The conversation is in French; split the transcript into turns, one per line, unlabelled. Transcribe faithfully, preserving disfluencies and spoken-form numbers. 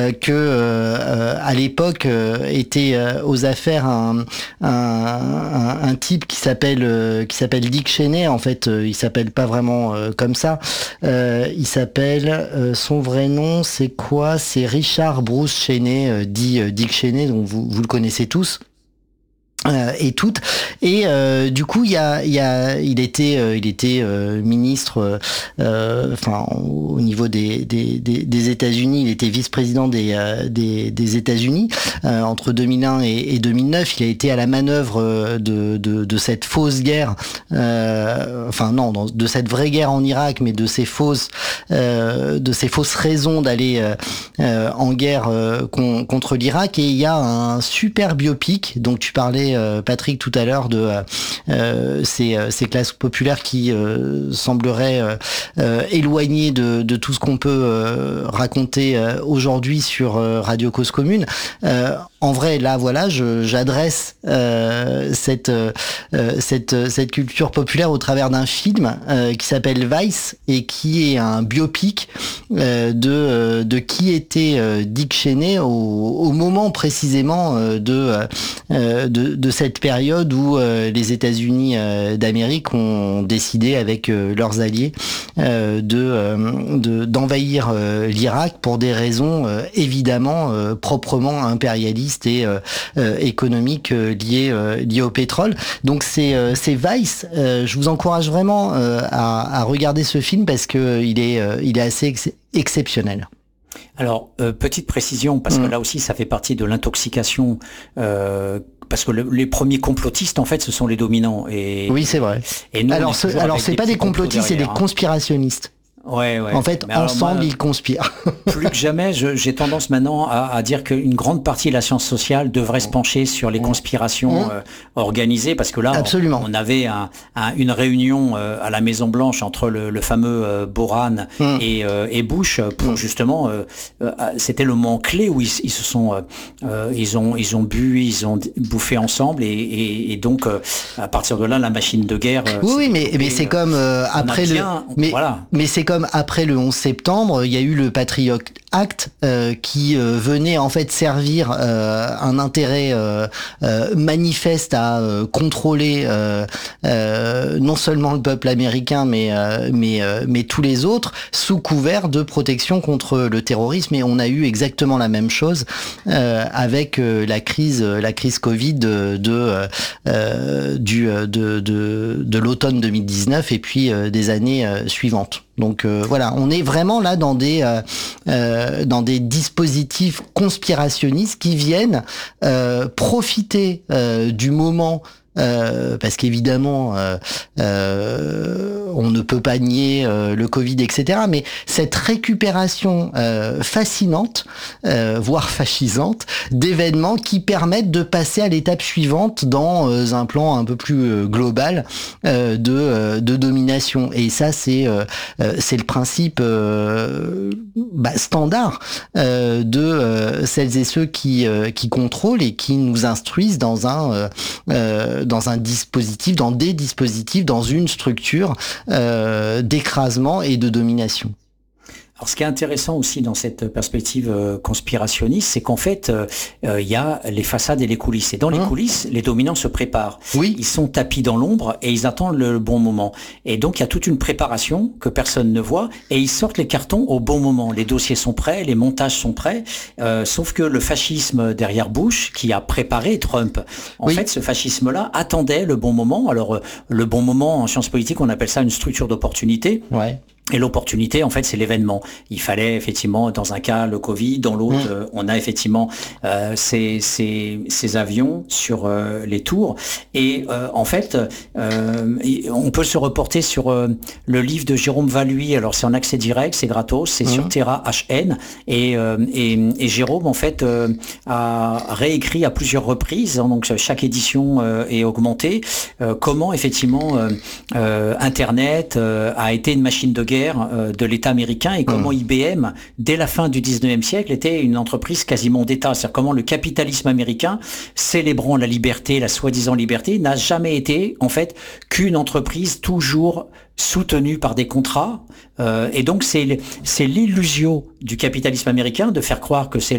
que euh, à l'époque euh, était euh, aux affaires un, un, un, un type qui s'appelle euh, qui s'appelle Dick Cheney. En fait, euh, il s'appelle pas vraiment euh, comme ça. Euh, il s'appelle euh, son vrai nom, c'est quoi? C'est Richard Bruce Cheney, euh, dit euh, Dick Cheney, donc vous vous le connaissez tous. Euh, et toutes et euh, du coup il y a il y a il était euh, il était euh, ministre euh, enfin au niveau des des des, des États-Unis, il était vice-président des euh, des des États-Unis euh, entre deux mille un et, et deux mille neuf. Il a été à la manœuvre de de de cette fausse guerre euh, enfin non dans, de cette vraie guerre en Irak, mais de ces fausses euh, de ces fausses raisons d'aller euh, euh, en guerre euh, con, contre l'Irak. Et il y a un super biopic, donc tu parlais Patrick tout à l'heure de euh, ces, ces classes populaires qui euh, sembleraient euh, euh, éloignées de, de tout ce qu'on peut euh, raconter euh, aujourd'hui sur euh, Radio Cause Commune. Euh, en vrai, là, voilà, je, j'adresse euh, cette, euh, cette cette culture populaire au travers d'un film euh, qui s'appelle Vice et qui est un biopic euh, de de qui était euh, Dick Cheney au, au moment précisément euh, de, euh, de de cette période où euh, les États-Unis euh, d'Amérique ont décidé avec euh, leurs alliés euh, de, euh, de d'envahir euh, l'Irak pour des raisons euh, évidemment euh, proprement impérialistes et euh, euh, économiques euh, liées euh, liées au pétrole. Donc c'est euh, c'est Vice. Euh, je vous encourage vraiment euh, à, à regarder ce film parce que euh, il est euh, il est assez ex- exceptionnel.
Alors, euh, petite précision, parce mmh. que là aussi, ça fait partie de l'intoxication, euh, parce que le, les premiers complotistes, en fait, ce sont les dominants. Et,
oui, c'est vrai. Et nous, alors, ce, alors c'est pas des complotistes, c'est des conspirationnistes.
Ouais, ouais.
En fait,
mais
ensemble,
moi,
ils conspirent.
Plus que jamais, je, j'ai tendance maintenant à, à dire qu'une grande partie de la science sociale devrait se pencher sur les conspirations euh, organisées, parce que là,
Absolument.
on, on avait un, un, une réunion euh, à la Maison Blanche entre le, le fameux euh, Boran mm. et, euh, et Bush pour mm. justement, euh, euh, c'était le moment clé où ils, ils se sont, euh, ils ont, ils ont bu, ils ont bouffé ensemble, et, et, et donc euh, à partir de là, la machine de guerre. Euh,
oui, oui, mais, mais c'est comme euh, après le, bien, mais, voilà. mais c'est comme après le onze septembre, il y a eu le Patriot Act euh, qui euh, venait en fait servir euh, un intérêt euh, euh, manifeste à euh, contrôler euh, euh, non seulement le peuple américain mais euh, mais euh, mais tous les autres sous couvert de protection contre le terrorisme. Et on a eu exactement la même chose euh, avec euh, la crise la crise Covid de, de euh, du de de de l'automne deux mille dix-neuf et puis euh, des années euh, suivantes. Donc euh, voilà, on est vraiment là dans des euh, euh, dans des dispositifs conspirationnistes qui viennent euh, profiter euh, du moment. Euh, parce qu'évidemment, euh, euh, on ne peut pas nier euh, le Covid, et cetera. Mais cette récupération euh, fascinante, euh, voire fascisante, d'événements qui permettent de passer à l'étape suivante dans euh, un plan un peu plus euh, global euh, de, euh, de domination. Et ça, c'est euh, c'est le principe euh, bah, standard euh, de euh, celles et ceux qui euh, qui contrôlent et qui nous instruisent dans un euh, euh, dans un dispositif, dans des dispositifs, dans une structure euh, d'écrasement et de domination.
Alors, ce qui est intéressant aussi dans cette perspective euh, conspirationniste, c'est qu'en fait, il euh, euh, y a les façades et les coulisses. Et dans les mmh. coulisses, les dominants se préparent.
Oui.
Ils sont tapis dans l'ombre et ils attendent le bon moment. Et donc, il y a toute une préparation que personne ne voit, et ils sortent les cartons au bon moment. Les dossiers sont prêts, les montages sont prêts, euh, sauf que le fascisme derrière Bush, qui a préparé Trump, en oui. fait, ce fascisme-là attendait le bon moment. Alors, euh, le bon moment, en sciences politiques, on appelle ça une structure d'opportunité.
Ouais.
Et l'opportunité, en fait, c'est l'événement. Il fallait effectivement, dans un cas, le Covid, dans l'autre, mmh. euh, on a effectivement euh, ces, ces, ces avions sur euh, les tours. Et euh, en fait, euh, on peut se reporter sur euh, le livre de Jérôme Valuy. Alors, c'est en accès direct, c'est gratos, c'est mmh. sur Terra H N. Et, euh, et, et Jérôme, en fait, euh, a réécrit à plusieurs reprises, hein, donc chaque édition euh, est augmentée, euh, comment effectivement euh, euh, Internet euh, a été une machine de guerre de l'État américain, et comment mmh. I B M, dès la fin du dix-neuvième siècle, était une entreprise quasiment d'État. C'est-à-dire comment le capitalisme américain, célébrant la liberté, la soi-disant liberté, n'a jamais été, en fait, qu'une entreprise toujours soutenue par des contrats. Euh, et donc, c'est, c'est l'illusion du capitalisme américain de faire croire que c'est